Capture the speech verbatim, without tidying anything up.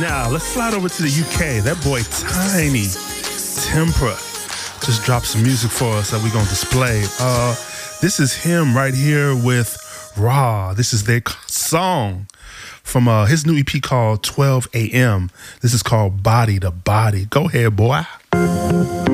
Now, let's slide over to the U K. That boy, Tiny Tempera, just dropped some music for us that we're going to display. Uh, this is him right here with Raw. This is their song from uh, his new E P called twelve a.m. This is called Body to Body. Go ahead, boy.